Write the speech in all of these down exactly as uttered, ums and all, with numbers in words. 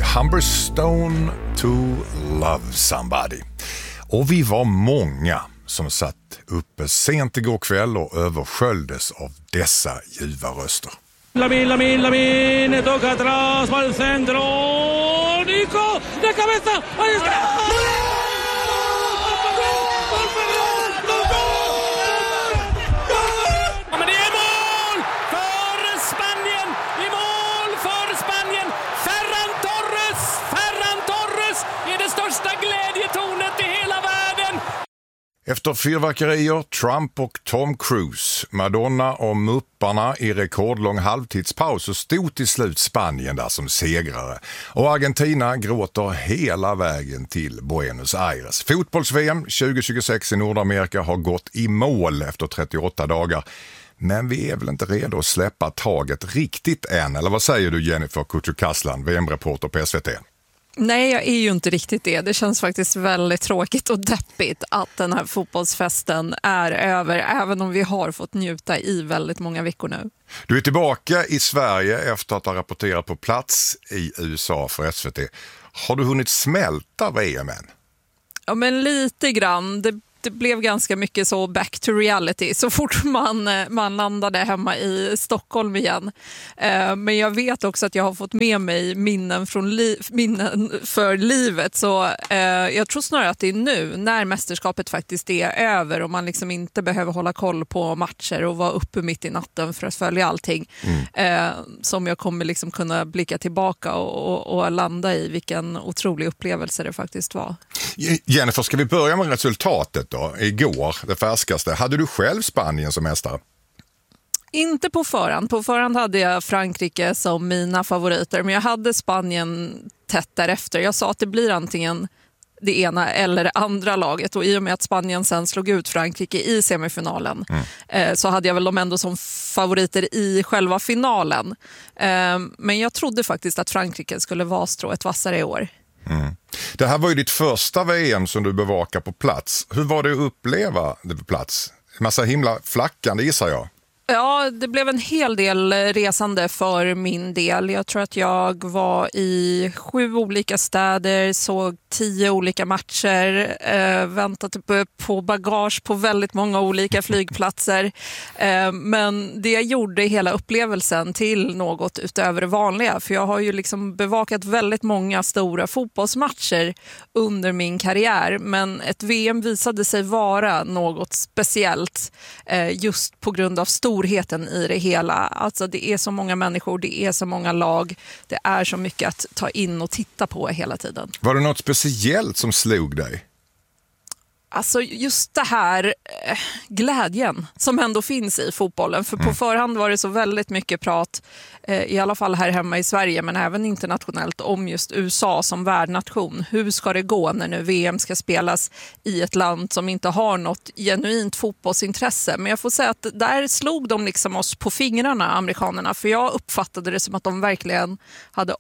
Humberstone to love somebody. Och vi var många som satt uppe sent igår kväll och översköljdes av dessa ljuva röster. Lamin, Lamin, Lamin, toca atrás, va al centro, Nico, de cabeza, ahí está! Efter fyrverkerier, Trump och Tom Cruise, Madonna och Mupparna i rekordlång halvtidspaus så stod till slut Spanien där som segrare. Och Argentina gråter hela vägen till Buenos Aires. Fotbolls-V M tjugo tjugosex i Nordamerika har gått i mål efter trettioåtta dagar. Men vi är väl inte redo att släppa taget riktigt än, eller vad säger du Jennifer Kutcher-Kaslan, V M-reporter på S V T? Nej, jag är ju inte riktigt det. Det känns faktiskt väldigt tråkigt och deppigt att den här fotbollsfesten är över, även om vi har fått njuta i väldigt många veckor nu. Du är tillbaka i Sverige efter att ha rapporterat på plats i U S A för S V T. Har du hunnit smälta V M än? Ja, men lite grann. Det Det blev ganska mycket så back to reality så fort man, man landade hemma i Stockholm igen. Eh, men jag vet också att jag har fått med mig minnen, från li- minnen för livet. Så eh, jag tror snarare att det är nu när mästerskapet faktiskt är över och man liksom inte behöver hålla koll på matcher och vara uppe mitt i natten för att följa allting. Mm. Eh, som jag kommer liksom kunna blicka tillbaka och, och, och landa i vilken otrolig upplevelse det faktiskt var. Jennifer, ska vi börja med resultatet då? Igår, det färskaste. Hade du själv Spanien som mästare? Inte på förhand. På förhand hade jag Frankrike som mina favoriter, men jag hade Spanien tätt därefter. Jag sa att det blir antingen det ena eller det andra laget, och i och med att Spanien sen slog ut Frankrike i semifinalen mm. eh, så hade jag väl dem ändå som favoriter i själva finalen. Eh, men jag trodde faktiskt att Frankrike skulle vara strået vassare i år. Mm. Det här var ju ditt första V M som du bevakar på plats. Hur var det att uppleva det på plats? Massa himla flackande gissar jag. Ja, det blev en hel del resande för min del. Jag tror att jag var i sju olika städer, såg tio olika matcher, eh, väntade på bagage på väldigt många olika flygplatser. Eh, men det gjorde hela upplevelsen till något utöver det vanliga. För jag har ju liksom bevakat väldigt många stora fotbollsmatcher under min karriär. Men ett V M visade sig vara något speciellt eh, just på grund av stor storheten i det hela. Alltså det är så många människor, det är så många lag, det är så mycket att ta in och titta på hela tiden. Var det något speciellt som slog dig? Alltså just det här eh, glädjen som ändå finns i fotbollen. För på mm. förhand var det så väldigt mycket prat, eh, i alla fall här hemma i Sverige men även internationellt, om just U S A som värdnation. Hur ska det gå när nu V M ska spelas i ett land som inte har något genuint fotbollsintresse? Men jag får säga att där slog de liksom oss på fingrarna, amerikanerna. För jag uppfattade det som att de verkligen hade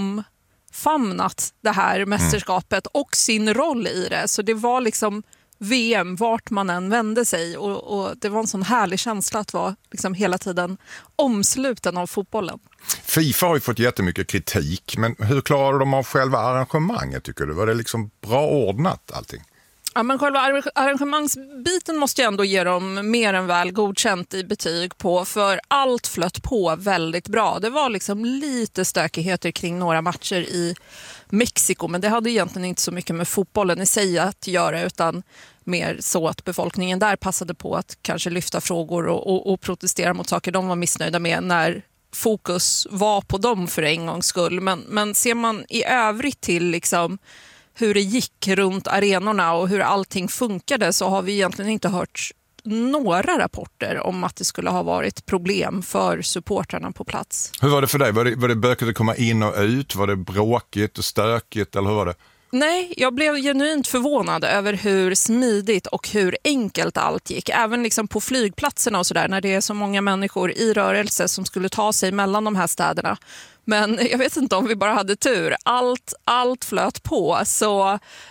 omfamnat det här mästerskapet och sin roll i det. Så det var liksom V M vart man än vände sig och, och det var en sån härlig känsla att vara liksom hela tiden omsluten av fotbollen. FIFA har ju fått jättemycket kritik, men hur klarade de av själva arrangemanget tycker du? Var det liksom bra ordnat allting? Ja, men själva arrangemangsbiten måste jag ändå ge dem mer än väl godkänt i betyg på, för allt flöt på väldigt bra. Det var liksom lite stökigheter kring några matcher i Mexiko, men det hade egentligen inte så mycket med fotbollen i sig att göra, utan mer så att befolkningen där passade på att kanske lyfta frågor och, och, och protestera mot saker de var missnöjda med när fokus var på dem för en gångs skull. Men, men ser man i övrigt till liksom hur det gick runt arenorna och hur allting funkade, så har vi egentligen inte hört några rapporter om att det skulle ha varit problem för supportrarna på plats. Hur var det för dig? Var det, var det bökigt att komma in och ut? Var det bråkigt och stökigt eller hur var det? Nej, jag blev genuint förvånad över hur smidigt och hur enkelt allt gick. Även liksom på flygplatserna och sådär, när det är så många människor i rörelse som skulle ta sig mellan de här städerna. Men jag vet inte om vi bara hade tur. Allt, allt flöt på. Så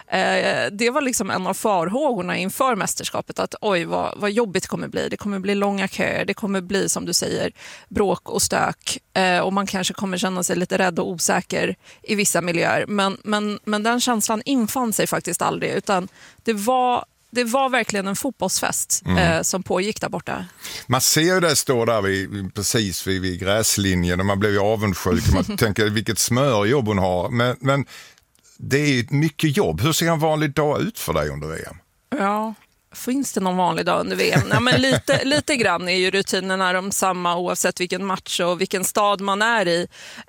eh, det var liksom en av farhågorna inför mästerskapet. Att oj, vad, vad jobbigt det kommer bli. Det kommer bli långa köer. Det kommer bli, som du säger, bråk och stök. Eh, och man kanske kommer känna sig lite rädd och osäker i vissa miljöer. Men, men, men den känslan infann sig faktiskt aldrig. Utan det var... Det var verkligen en fotbollsfest mm. eh, som pågick där borta. Man ser ju det stå där vid, precis vid, vid gräslinjen och man blev ju avundsjuk. Man tänker vilket smörjobb hon har. Men, men det är mycket jobb. Hur ser en vanlig dag ut för dig under V M? Ja, finns det någon vanlig dag under V M? Ja, men lite, lite grann är ju rutinerna de samma oavsett vilken match och vilken stad man är i.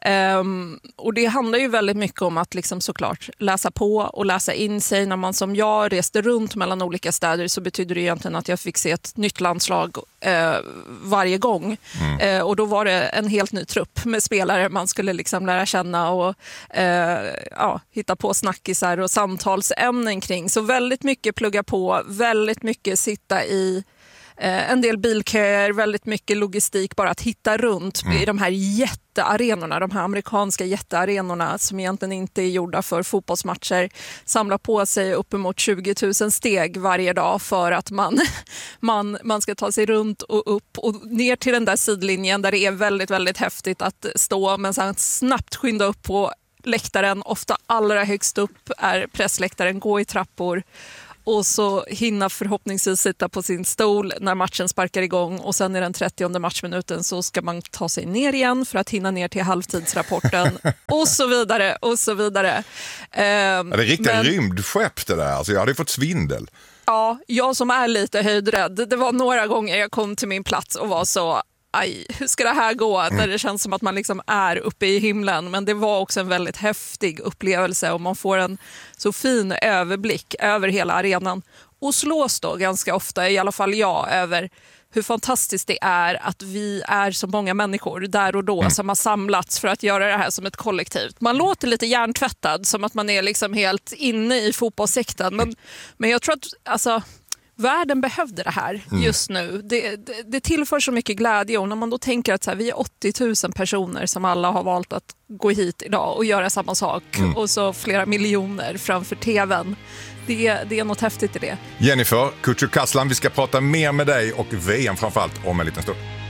Um, och det handlar ju väldigt mycket om att liksom såklart läsa på och läsa in sig. När man som jag reste runt mellan olika städer så betyder det egentligen att jag fick se ett nytt landslag uh, varje gång. Mm. Uh, och då var det en helt ny trupp med spelare man skulle liksom lära känna och uh, ja, hitta på snackisar och samtalsämnen kring. Så väldigt mycket plugga på, väldigt mycket sitta i eh, en del bilköer, väldigt mycket logistik bara att hitta runt mm. i de här jättearenorna, de här amerikanska jättearenorna som egentligen inte är gjorda för fotbollsmatcher, samla på sig uppemot tjugo tusen steg varje dag för att man, man, man ska ta sig runt och upp och ner till den där sidlinjen där det är väldigt, väldigt häftigt att stå, men sen snabbt skynda upp på läktaren, ofta allra högst upp är pressläktaren, gå i trappor och så hinna förhoppningsvis sitta på sin stol när matchen sparkar igång och sen i den trettionde matchminuten så ska man ta sig ner igen för att hinna ner till halvtidsrapporten och så vidare och så vidare. Ehm, det är riktigt men... rymdskepp det där, alltså jag hade fått svindel. Ja, jag som är lite höjdrädd, det var några gånger jag kom till min plats och var så aj, hur ska det här gå? Mm. Där det känns som att man liksom är uppe i himlen. Men det var också en väldigt häftig upplevelse och man får en så fin överblick över hela arenan. Och slås då ganska ofta, i alla fall jag, över hur fantastiskt det är att vi är så många människor där och då mm. som har samlats för att göra det här som ett kollektiv. Man låter lite hjärntvättad, som att man är liksom helt inne i fotbollssektorn. Men, men jag tror att... Alltså, världen behövde det här just nu. Det, det, det tillför så mycket glädje och när man då tänker att så här, vi är åttio tusen personer som alla har valt att gå hit idag och göra samma sak mm. och så flera miljoner framför tvn. Det, det är något häftigt i det. Jennifer Kücükaslan, vi ska prata mer med dig och V M framförallt om en liten stund.